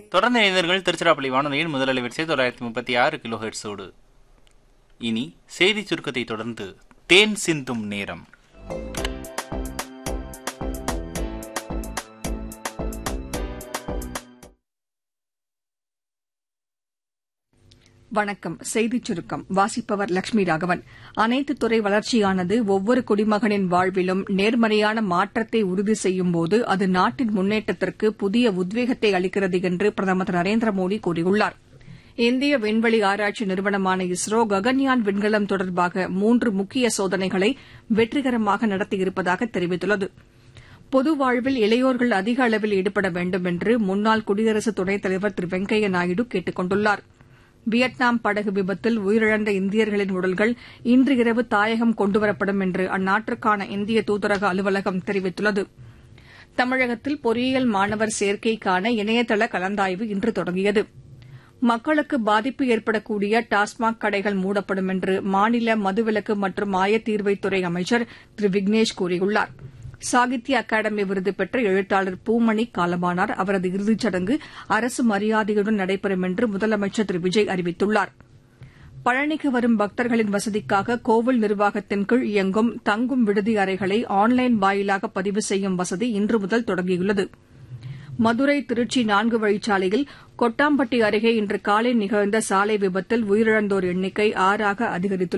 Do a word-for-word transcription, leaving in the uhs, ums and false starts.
தொடர்ந்து இணைந்தர்கள் திருச்சிராப்பள்ளி வானொலியின் முதல் அலைவரிசை தொள்ளாயிரத்தி முப்பத்தி ஆறு கிலோ ஹெர்ட்ஸோடு. இனி செய்தி சுருக்கத்தை தொடர்ந்து தேன் சிந்தும் நேரம். வணக்கம். செய்திச் சுருக்கம் வாசிப்பவர் லட்சுமி ராகவன். அனைத்து துறை வளர்ச்சியானது ஒவ்வொரு குடிமகனின் வாழ்விலும் நேர்மறையான மாற்றத்தை உறுதி செய்யும்போது அது நாட்டின் முன்னேற்றத்திற்கு புதிய உத்வேகத்தை அளிக்கிறது என்று பிரதமர் திரு நரேந்திர மோடி கூறியுள்ளார். இந்திய விண்வெளி ஆராய்ச்சி நிறுவனமான இஸ்ரோ ககன்யான் விண்கலம் தொடர்பாக மூன்று முக்கிய சோதனைகளை வெற்றிகரமாக நடத்தியிருப்பதாக தெரிவித்துள்ளது. பொது வாழ்வில் இளையோர்கள் அதிக அளவில் ஈடுபட வேண்டும் என்று முன்னாள் குடியரசு துணைத் தலைவர் திரு வெங்கையா நாயுடு கேட்டுக் கொண்டுள்ளார். வியட்நாம் படகு விபத்தில் உயிரிழந்த இந்தியர்களின் உடல்கள் இன்று இரவு தாயகம் கொண்டுவரப்படும் என்று அந்நாட்டிற்கான இந்திய தூதரக அலுவலகம் தெரிவித்துள்ளது. தமிழகத்தில் பொறியியல் மாணவர் சேர்க்கைக்கான இணையதள கலந்தாய்வு இன்று தொடங்கியது. மக்களுக்கு பாதிப்பு ஏற்படக்கூடிய டாஸ்மாக் கடைகள் மூடப்படும் என்று மாநில மதுவிலக்கு மற்றும் ஆயத்தீர்வைத்துறை அமைச்சர் திரு விக்னேஷ் கூறியுள்ளார். சாகித்ய அகாடமி விருது பெற்ற எழுத்தாளர் பூமணி காலமானார். அவரது இறுதிச் சடங்கு அரசு மரியாதையுடன் நடைபெறும் என்று முதலமைச்சர் திரு விஜய் அறிவித்துள்ளார். பழனிக்கு வரும் பக்தர்களின் வசதிக்காக கோவில் நிர்வாகத்தின் கீழ் இயங்கும் தங்கும் விடுதி அறைகளை ஆன்லைன் வாயிலாக பதிவு செய்யும் வசதி இன்று முதல் தொடங்கியுள்ளது. மதுரை திருச்சி நான்கு வழிச்சாலையில் கொட்டாம்பட்டி அருகே இன்று காலை நிகழ்ந்த சாலை விபத்தில் உயிரிழந்தோர் எண்ணிக்கை ஆறாக அதிகரித்துள்ளது.